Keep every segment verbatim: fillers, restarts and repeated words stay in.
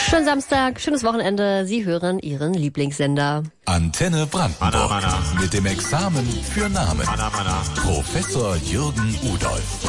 Schönen Samstag, schönes Wochenende. Sie hören Ihren Lieblingssender. Antenne Brandenburg. Mana, mana. Mit dem Examen für Namen. Mana, mana. Professor Jürgen Udolph.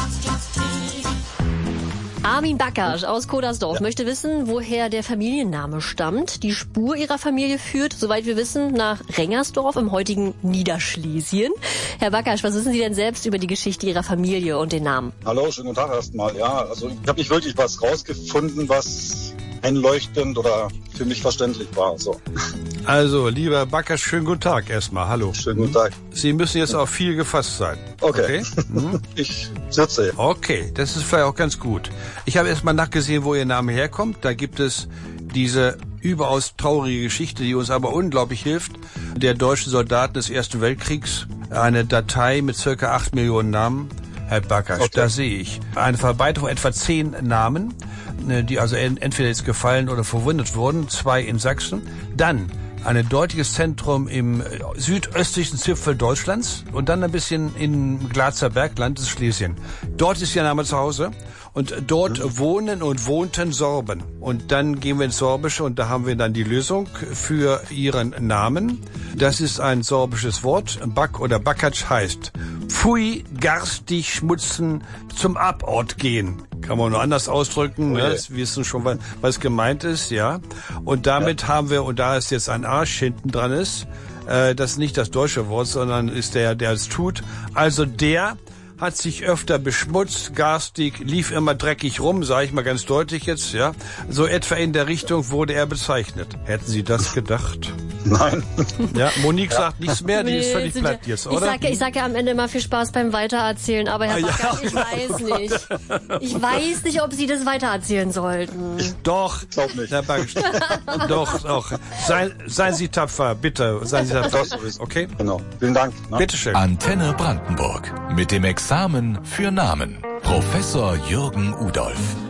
Armin Bakkasch aus Kodersdorf ja. möchte wissen, woher der Familienname stammt. Die Spur ihrer Familie führt, soweit wir wissen, nach Rengersdorf im heutigen Niederschlesien. Herr Bakkasch, was wissen Sie denn selbst über die Geschichte Ihrer Familie und den Namen? Hallo, schönen guten Tag erstmal. Ja, also ich habe nicht wirklich was rausgefunden, was einleuchtend oder für mich verständlich war. So. Also, lieber Bakkasch, schönen guten Tag erstmal. Hallo. Schönen guten Tag. Sie müssen jetzt auf viel gefasst sein. Okay. okay? Hm? Ich sitze. Okay, das ist vielleicht auch ganz gut. Ich habe erstmal nachgesehen, wo Ihr Name herkommt. Da gibt es diese überaus traurige Geschichte, die uns aber unglaublich hilft, der deutschen Soldaten des Ersten Weltkriegs. Eine Datei mit circa acht Millionen Namen. Herr Bakkasch, okay. Da sehe ich eine Verbreitung von etwa zehn Namen, die also entweder jetzt gefallen oder verwundet wurden, zwei in Sachsen. Dann ein deutliches Zentrum im südöstlichen Zipfel Deutschlands und dann ein bisschen im Glatzer Bergland, das ist Schlesien. Dort ist Ihr Name zu Hause und dort mhm. wohnen und wohnten Sorben. Und dann gehen wir ins Sorbische und da haben wir dann die Lösung für Ihren Namen. Das ist ein sorbisches Wort. Bak oder Bakkasch heißt Pfui, garstig, schmutzen, zum Abort gehen. Kann man nur anders ausdrücken, okay. ne? Sie wissen schon, was, was gemeint ist, ja. Und damit ja. haben wir, und da ist jetzt ein Arsch hinten dran ist, äh, das ist nicht das deutsche Wort, sondern ist der, der es tut. Also der hat sich öfter beschmutzt, garstig, lief immer dreckig rum, sage ich mal ganz deutlich jetzt, ja. So etwa in der Richtung wurde er bezeichnet. Hätten Sie das gedacht? Nein. Ja, Monique ja. sagt nichts mehr, die nee, ist völlig platt jetzt, oder? Ich sage ja, sag ja am Ende immer viel Spaß beim Weitererzählen, aber Herr ah, Bakkasch, ja. ich weiß nicht. Ich weiß nicht, ob Sie das weitererzählen sollten. Doch, ich glaub nicht. Herr Bakkasch. Doch, doch. Seien, seien Sie tapfer, bitte. Seien Sie tapfer. Okay? Genau. Vielen Dank. Ne? Bitteschön. Antenne Brandenburg. Mit dem Examen für Namen. Professor Jürgen Udolph.